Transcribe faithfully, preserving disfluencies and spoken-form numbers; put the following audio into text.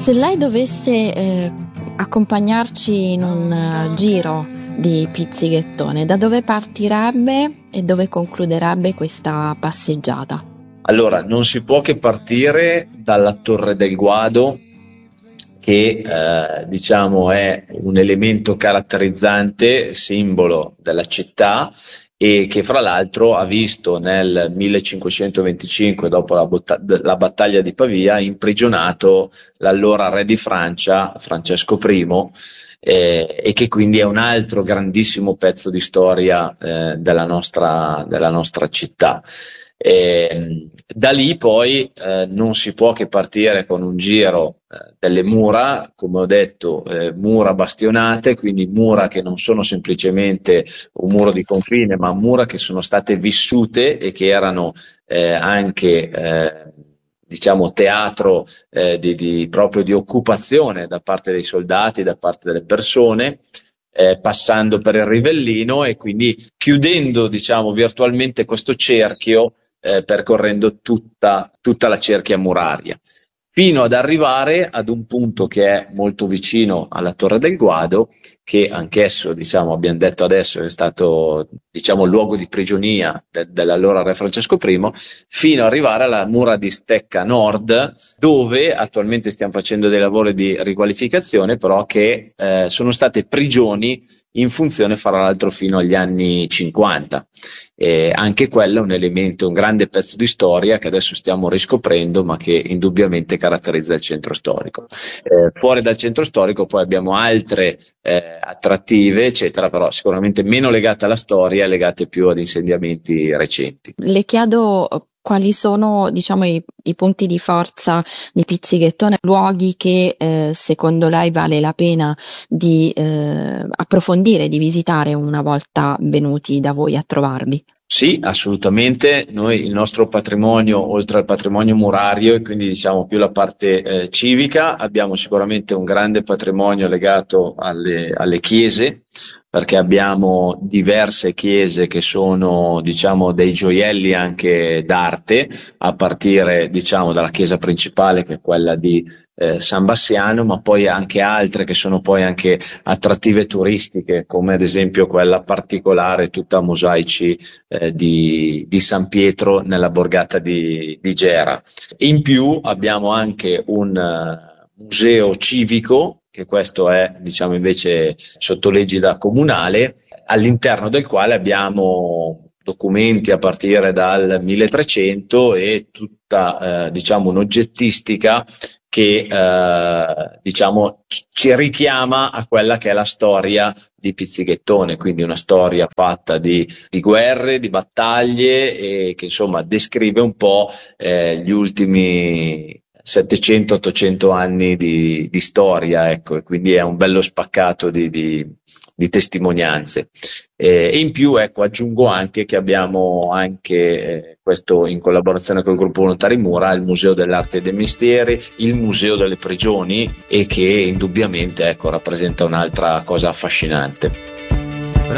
Se lei dovesse eh, accompagnarci in un uh, giro di Pizzighettone, da dove partirebbe e dove concluderebbe questa passeggiata? Allora, non si può che partire dalla Torre del Guado, che eh, diciamo è un elemento caratterizzante, simbolo della città, e che fra l'altro ha visto nel millecinquecentoventicinque, dopo la, botta- la battaglia di Pavia, imprigionato l'allora re di Francia, Francesco I, eh, e che quindi è un altro grandissimo pezzo di storia eh, della nostra, della nostra città. E, da lì poi eh, non si può che partire con un giro eh, delle mura, come ho detto, eh, mura bastionate, quindi mura che non sono semplicemente un muro di confine, ma mura che sono state vissute e che erano eh, anche eh, diciamo teatro eh, di, di, proprio di occupazione da parte dei soldati, da parte delle persone. Eh, passando per il Rivellino e quindi chiudendo diciamo virtualmente questo cerchio, eh, percorrendo tutta, tutta la cerchia muraria, fino ad arrivare ad un punto che è molto vicino alla Torre del Guado, che anch'esso, diciamo, abbiamo detto adesso, è stato, diciamo, luogo di prigionia de- dell'allora re Francesco I, fino ad arrivare alla mura di Stecca Nord, dove attualmente stiamo facendo dei lavori di riqualificazione, però che eh, sono state prigioni in funzione, fra l'altro, fino agli anni cinquanta. E anche quello è un elemento, un grande pezzo di storia che adesso stiamo riscoprendo, ma che indubbiamente caratterizza il centro storico. Eh, fuori dal centro storico poi abbiamo altre eh, attrattive, eccetera, però sicuramente meno legate alla storia, legate più ad insediamenti recenti. Le chiedo quali sono, diciamo, i, i punti di forza di Pizzighettone, luoghi che eh, secondo lei vale la pena di eh, approfondire, di visitare una volta venuti da voi a trovarvi. Sì, assolutamente. Noi il nostro patrimonio, oltre al patrimonio murario e quindi diciamo più la parte eh, civica, abbiamo sicuramente un grande patrimonio legato alle, alle chiese, perché abbiamo diverse chiese che sono diciamo dei gioielli anche d'arte, a partire diciamo dalla chiesa principale, che è quella di eh, San Bassiano, ma poi anche altre che sono poi anche attrattive turistiche, come ad esempio quella particolare tutta a mosaici eh, di, di San Pietro nella borgata di, di Gera. In più abbiamo anche un uh, museo civico, che questo è diciamo invece sotto l'egida comunale, all'interno del quale abbiamo documenti a partire dal milletrecento e tutta eh, diciamo un'oggettistica che eh, diciamo ci richiama a quella che è la storia di Pizzighettone, quindi una storia fatta di, di guerre, di battaglie, e che insomma descrive un po' eh, gli ultimi settecento ottocento anni di, di storia, ecco, e quindi è un bello spaccato di, di, di testimonianze. Eh, e in più, ecco, aggiungo anche che abbiamo anche eh, questo in collaborazione col gruppo Volontari Mura, il Museo dell'Arte e dei Mestieri, il Museo delle Prigioni, e che indubbiamente ecco rappresenta un'altra cosa affascinante.